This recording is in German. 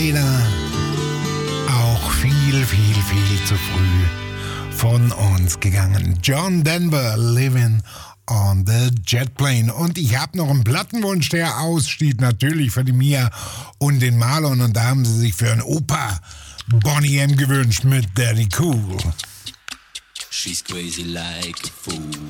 leider auch viel zu früh von uns gegangen. John Denver, Living on the Jet Plane. Und ich habe noch einen Plattenwunsch, der aussteht, natürlich für die Mia und den Marlon. Und da haben sie sich für einen Opa Bonnie M gewünscht mit Daddy Cool. She's crazy like a fool.